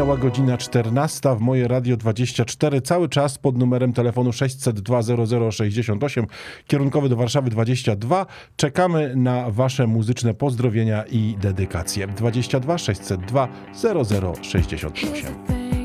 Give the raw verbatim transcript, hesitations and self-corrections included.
minęła godzina czternasta w Moje Radio dwadzieścia cztery. Cały czas pod numerem telefonu sześćset dwa zero zero sześćdziesiąt osiem, kierunkowy do Warszawy dwadzieścia dwa. Czekamy na wasze muzyczne pozdrowienia i dedykacje. dwadzieścia dwa sześćset dwa zero zero sześćdziesiąt osiem.